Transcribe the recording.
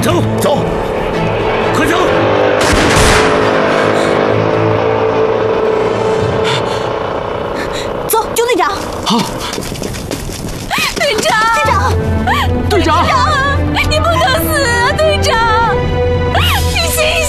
走走，快走！ 走，邱队长。 好。